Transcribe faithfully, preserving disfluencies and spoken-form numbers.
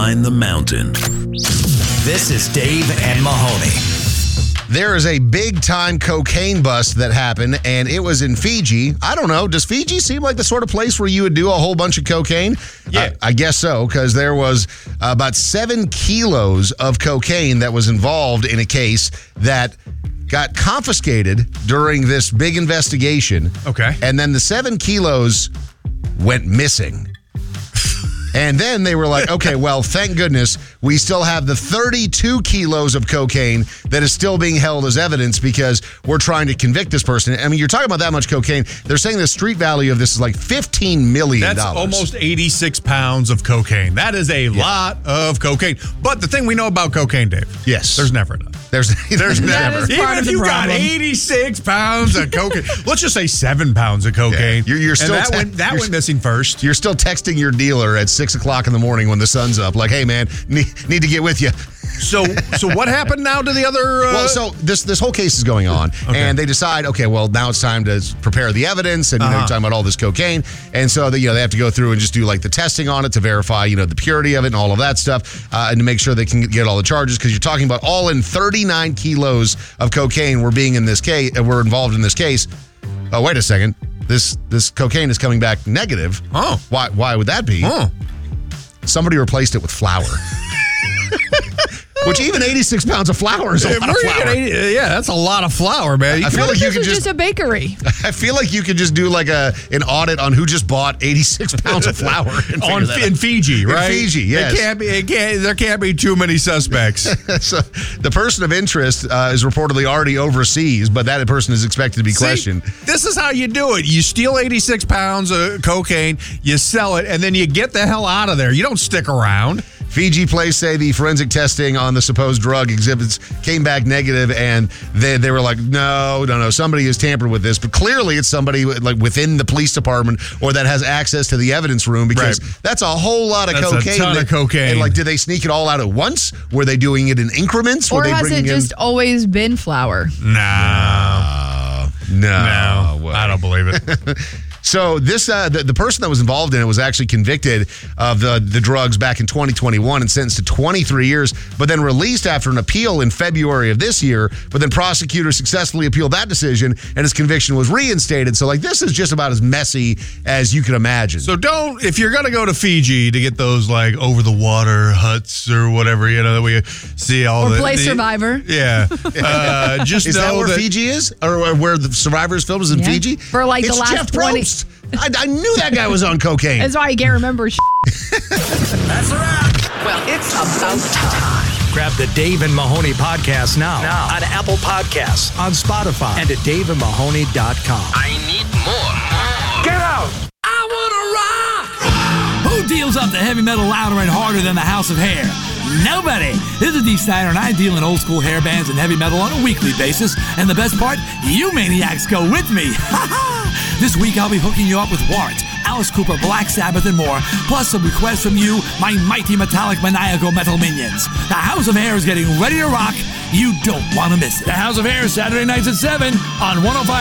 Climb the mountain. This is Dave and Mahoney. There is a big-time cocaine bust that happened, and it was in Fiji. I don't know. Does Fiji seem like the sort of place where you would do a whole bunch of cocaine? Yeah. I, I guess so, because there was about seven kilos of cocaine that was involved in a case that got confiscated during this big investigation. Okay. And then the seven kilos went missing. And then they were like, okay, well, thank goodness we still have the thirty-two kilos of cocaine that is still being held as evidence because we're trying to convict this person. I mean, you're talking about that much cocaine. They're saying the street value of this is like fifteen million dollars. That's almost eighty-six pounds of cocaine. That is a yeah. lot of cocaine. But the thing we know about cocaine, Dave. Yes. There's never enough. There's, there's That never. is part Even of if the you got problem. eighty-six pounds of cocaine, let's just say seven pounds of cocaine. Yeah. You're, you're still and that te- went, that you're, went missing first. You're still texting your dealer at six o'clock in the morning when the sun's up, like, hey, man, need, need to get with you. So, so what happened now to the other? Uh, Well, so this this whole case is going on, Okay. and they decide, okay, well, now it's time to prepare the evidence, and you know, Uh-huh. you're talking about all this cocaine, and so they, you know they have to go through and just do like the testing on it to verify, you know, the purity of it and all of that stuff, uh, and to make sure they can get all the charges because you're talking about all in thirty-nine kilos of cocaine were being in this case, uh, were involved in this case. Oh, wait a second, this this cocaine is coming back negative. Oh. why why would that be? Oh. Somebody replaced it with flour. Which even eighty-six pounds of flour is a Yeah, lot of where you flour. get eighty yeah, that's a lot of flour, man. You I feel What like if you this could was just, just a bakery? I feel like you could just do like a an audit on who just bought eighty-six pounds of flour and on figure that in out. Fiji, right? In Fiji, yes. It can't be. It can't. There can't be too many suspects. So the person of interest uh, is reportedly already overseas, but that person is expected to be See, questioned. this is how you do it. You steal eighty-six pounds of cocaine, you sell it, and then you get the hell out of there. You don't stick around. Fiji police say the forensic testing on the supposed drug exhibits came back negative, and they they were like, no, no, no, somebody has tampered with this. But clearly, it's somebody like within the police department or that has access to the evidence room because Right. that's a whole lot of That's a cocaine. ton of cocaine. And like, did they sneak it all out at once? Were they doing it in increments? Were Or they has it bringing just in? always been flour? No, Uh, no, no, I don't believe it. So this uh, the, the person that was involved in it was actually convicted of the, the drugs back in twenty twenty-one and sentenced to twenty-three years, but then released after an appeal in February of this year. But then prosecutors successfully appealed that decision, and his conviction was reinstated. So like this is just about as messy as you can imagine. So don't, if you're going to go to Fiji to get those like over the water huts or whatever, you know, that we see all Or the. play the- Survivor? Yeah. Uh, just is know that where that Fiji is, or where the Survivor's film is in Yeah. Fiji? For, like, the It's last Jeff twenty Probst. I, I knew that guy was on cocaine. That's why I can't remember. sh- That's a wrap. Well, it's about time. Grab the Dave and Mahoney podcast now, now. on Apple Podcasts, on Spotify, and at dave and mahoney dot com. I need more. Get out! I wanna rock! Who deals up the heavy metal louder and harder than the House of Hair? Nobody! This is Dee Snyder, and I deal in old school hair bands and heavy metal on a weekly basis. And the best part, you maniacs go with me. This week I'll be hooking you up with Warrant, Alice Cooper, Black Sabbath, and more, plus some requests from you, my mighty metallic maniacal metal minions. The House of Hair is getting ready to rock. You don't want to miss it. The House of Hair, Saturday nights at seven on one oh five.